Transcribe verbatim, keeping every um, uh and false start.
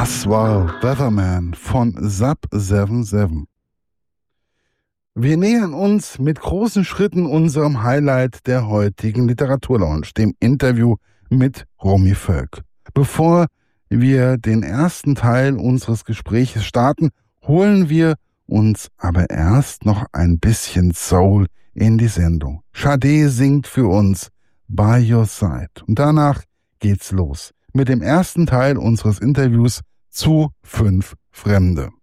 Das war Weatherman von Sub siebenundsiebzig. Wir nähern uns mit großen Schritten unserem Highlight der heutigen Literaturlounge, dem Interview mit Romy Völk. Bevor wir den ersten Teil unseres Gesprächs starten, holen wir uns aber erst noch ein bisschen Soul in die Sendung. Sade singt für uns By Your Side. Und danach geht's los mit dem ersten Teil unseres Interviews zu Fünf Fremde.